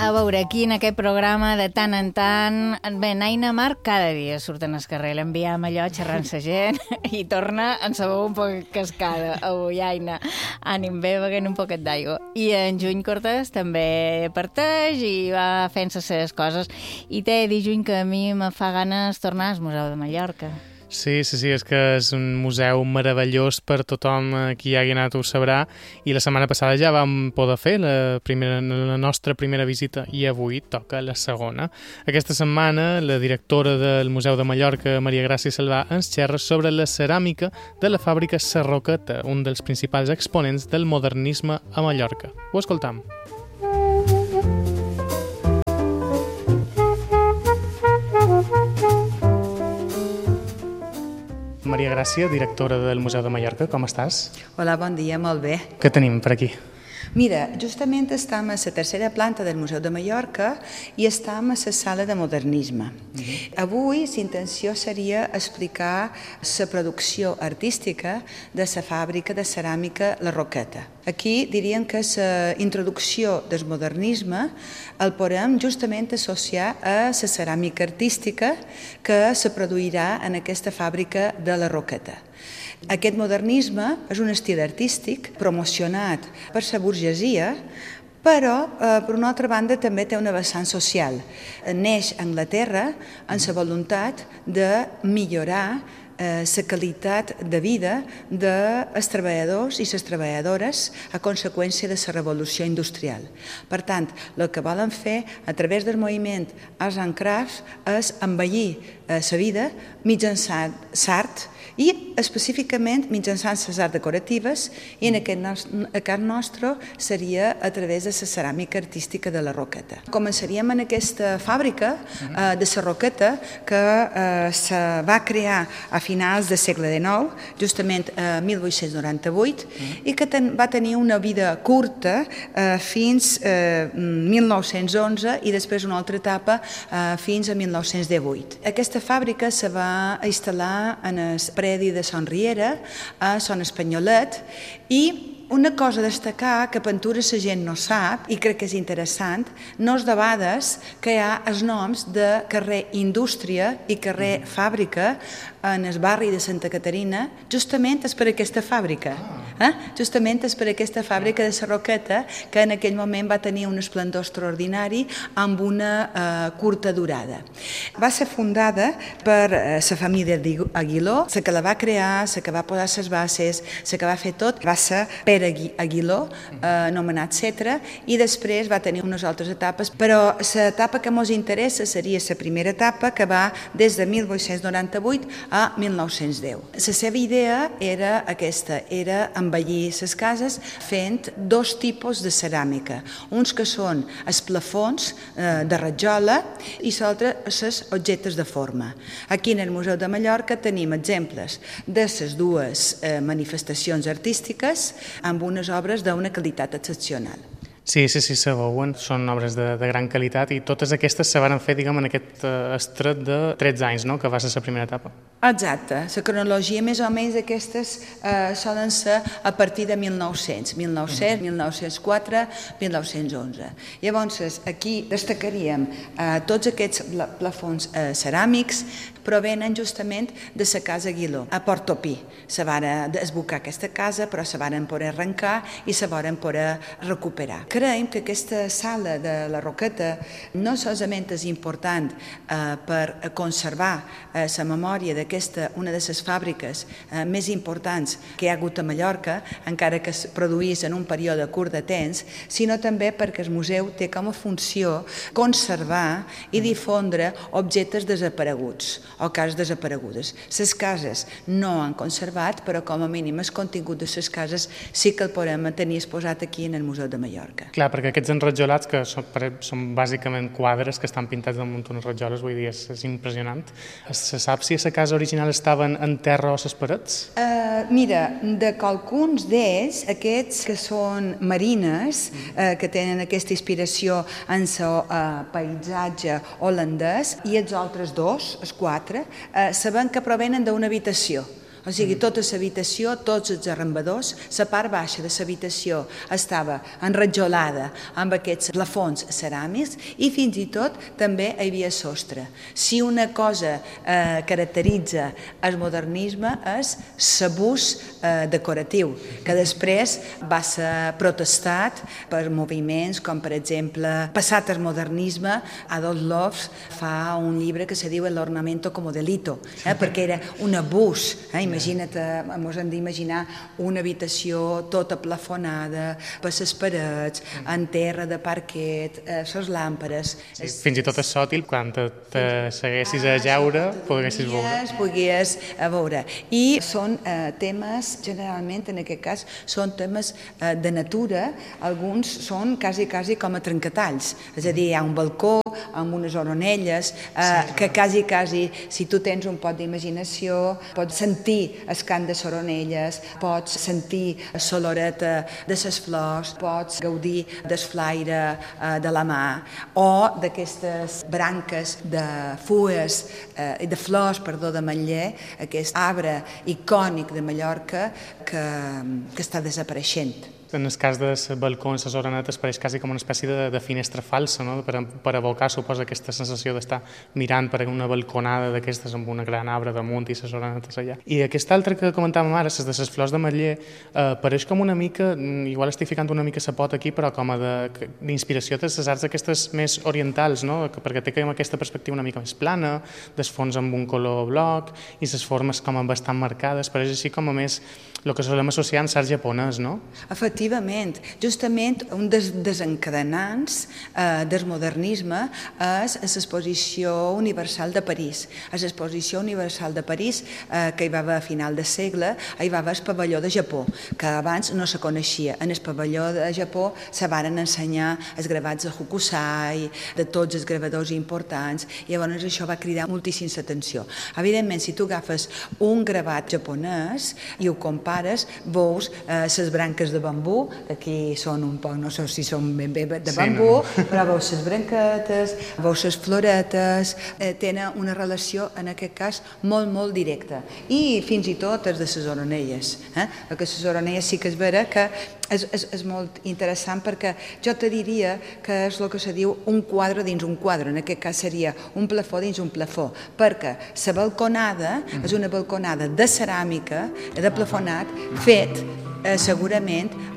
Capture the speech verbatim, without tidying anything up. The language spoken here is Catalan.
A veure, aquí en aquest programa de tant en tant, bé, Naina Mar cada dia surten al carrer, l'enviem allò xerrant sa gent i torna en sa veu un poc cascada. Avui, Aina, ànim bé, beguent un poquet d'aigua. I en Juny Cortés també parteix i va fent les seves coses. I t'he dit, Juny, que a mi me fa ganes tornar al Museu de Mallorca. Sí, sí, sí, és que és un museu meravellós per tothom qui hi hagi anat ho sabrà, i la setmana passada ja vam poder fer la, primera, la nostra primera visita i avui toca la segona. Aquesta setmana la directora del Museu de Mallorca, Maria Gràcia Salvà, ens xerra sobre la ceràmica de la fàbrica Sarroqueta, un dels principals exponents del modernisme a Mallorca. Ho escoltam. Maria Gràcia, directora del Museu de Mallorca, com estàs? Hola, bon dia, molt bé. Què tenim per aquí? Mira, justament estem a la tercera planta del Museu de Mallorca i estem a la sala de modernisme. Mm-hmm. Avui la intenció seria explicar la producció artística de la fàbrica de ceràmica La Roqueta. Aquí diríem que la introducció del modernisme el podem justament associar a la ceràmica artística que se produirà en aquesta fàbrica de La Roqueta. Aquest modernisme és un estil artístic promocionat per la burgesia, però, eh, per una altra banda, també té una vessant social. Neix a Anglaterra amb la voluntat de millorar la eh, qualitat de vida dels treballadors i les treballadores a conseqüència de la revolució industrial. Per tant, el que volen fer a través del moviment Arts and Crafts és embellir la eh, vida mitjançant l'art i específicament mitjançant les arts decoratives, i en aquest cas nostre seria a través de la ceràmica artística de La Roqueta. Començaríem en aquesta fàbrica eh, de La Roqueta que eh, se va crear a finals del segle dinou, justament a mil vuit-cents noranta-vuit, i que ten, va tenir una vida curta eh, fins a eh, mil nou-cents onze i després una altra etapa eh, fins a mil nou-cents divuit. Aquesta fàbrica se va instal·lar en el predi de Son Riera, a Son Espanyolet, i una cosa a destacar que pintura la gent no sap, i crec que és interessant, no és de vegades que hi ha els noms de carrer Indústria i carrer Fàbrica en el barri de Santa Caterina, justament és per aquesta fàbrica. Eh? Justament és per aquesta fàbrica de La Roqueta, que en aquell moment va tenir un esplendor extraordinari amb una eh, curta durada. Va ser fundada per la eh, família Aguiló, la que la va crear, la que va posar les bases, la que va fer tot, va ser Pere Aguiló, eh, anomenat Cetra, i després va tenir unes altres etapes, però l'etapa que ens interessa seria la primera etapa, que va des de mil vuit-cents noranta-vuit a mil nou-cents deu. La seva idea era aquesta, era embellir les cases fent dos tipus de ceràmica, uns que són els plafons eh, de rajola i l'altre els objectes de forma. Aquí en el Museu de Mallorca tenim exemples de les dues eh, manifestacions artístiques amb unes obres d'una qualitat excepcional. Sí, sí, sí, se veuen, són obres de, de gran qualitat i totes aquestes se van fer, diguem, en aquest uh, estret de tretze anys, no?, que va ser la primera etapa. Exacte, la cronologia més o menys d'aquestes eh, solen ser a partir de mil nou-cents, mil nou-cents, mil nou-cents quatre, mil nou-cents onze. Llavors, aquí destacaríem eh, tots aquests plafons eh, ceràmics provenen justament de la casa Aguiló, a Portopí. Se va desbocar aquesta casa, però se van poder arrencar i se van poder recuperar. Creiem que aquesta sala de La Roqueta no solament és important eh, per conservar eh, la memòria d'aquesta, una de les fàbriques eh, més importants que hi ha hagut a Mallorca, encara que es produís en un període curt de temps, sinó també perquè el museu té com a funció conservar i difondre objectes desapareguts o cases desaparegudes. Les cases no han conservat, però com a mínim el contingut de les cases sí que el podem tenir exposat aquí en el Museu de Mallorca. Clar, perquè aquests enrajolats, que són, són bàsicament quadres que estan pintats damunt unes rajoles, vull dir, és, és impressionant. Se sap si a la casa original estaven en terra o a les parets? Uh, mira, de qualcuns d'ells, aquests que són marines, uh, que tenen aquesta inspiració en el uh, paisatge holandès, i els altres dos, els quatre, uh, sabem que provenen d'una habitació. O sigui, tota l'habitació, tots els arrambadors, la part baixa de l'habitació estava enrajolada amb aquests plafons ceràmics i fins i tot també hi havia sostre. Si una cosa eh, caracteritza el modernisme és l'abús eh, decoratiu, que després va ser protestat per moviments com, per exemple, passat el modernisme, Adolf Loos fa un llibre que se diu L'ornamento como delito, eh, perquè era un abús. Eh? Imagina't, ens hem d'imaginar una habitació tota plafonada, per les parets, en terra de parquet, eh, les làmperes. Sí, fins i tot és sòtil, quan te, te seguessis a jeure, poguessis veure. Pogués a veure. I són eh, temes, generalment en aquest cas, són temes eh, de natura, alguns són quasi, quasi com a trencatalls, és a dir, hi ha un balcó amb unes oronelles, eh, sí, que quasi, quasi, si tu tens un pot d'imaginació, pots sentir el cant de les oronelles, pots sentir l'oloreta de les flors, pots gaudir del flaire eh, de la mà, o d'aquestes branques de fues, eh, de flors, perdó, de Manller, aquest arbre icònic de Mallorca que, que està desapareixent. En el cas de les balcons, les orenetes, pareix quasi com una espècie de, de finestra falsa, no? per, per evocar, suposa, aquesta sensació d'estar mirant per una balconada d'aquestes amb una gran arbre damunt i les orenetes allà. I aquesta altra que comentàvem ara, les de les flors de Manller, eh, pareix com una mica, igual estic ficant una mica la pota aquí, però com a d'inspiració de les arts aquestes més orientals, no? Perquè té com aquesta perspectiva una mica més plana, dels fons amb un color bloc i les formes com bastant marcades, pareix així com a més el que solem associar amb l'art japonès, no? Efectivament, justament un dels desencadenants eh, del modernisme és l'Exposició Universal de París. A l'Exposició Universal de París, eh, que hi va haver a final de segle, hi va haver el pavelló de Japó, que abans no se coneixia. En el pavelló de Japó se varen ensenyar els gravats de Hokusai, de tots els gravadors importants, i llavors això va cridar moltíssim l'atenció. Evidentment, si tu agafes un gravat japonès i ho compares, veus eh, les branques de bambú, aquí són un poc, no sé si són ben bé de bambú, sí, no? Però veus les branquetes, veus les floretes, eh, tenen una relació, en aquest cas, molt, molt directa. I fins i tot els de les oronelles. Eh? Perquè les oronelles sí que és vera que és, és, és molt interessant, perquè jo te diria que és el que se diu un quadre dins un quadre, en aquest cas seria un plafó dins un plafó, perquè la balconada és una balconada de ceràmica, de plafonat, fet eh, segurament